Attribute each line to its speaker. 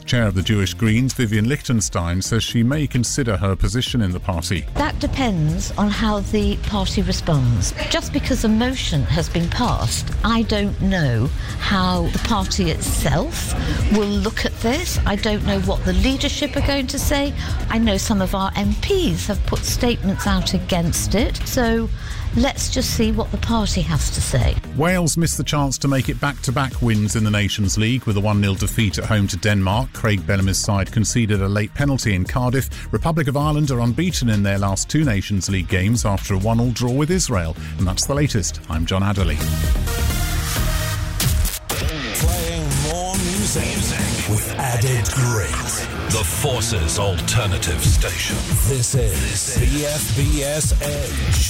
Speaker 1: Chair of the Jewish Greens, Vivian Lichtenstein, says she may consider her position in the party.
Speaker 2: That depends on how the party responds. Just because a motion has been passed, I don't know how the party itself will look at this. I don't know what the leadership are going to say. I know some of our MPs have put statements out against it. So let's just see what the party has to say.
Speaker 1: Wales missed the chance to make it back-to-back wins in the Nations League with a 1-0 defeat at home to Denmark. Craig Bellamy's side conceded a late penalty in Cardiff. Republic of Ireland are unbeaten in their last 2 Nations League games after a 1-1 draw with Israel. And that's the latest. I'm John Adderley.
Speaker 3: Playing more music with added grit.
Speaker 4: The Force's alternative station.
Speaker 3: This is BFBS Edge.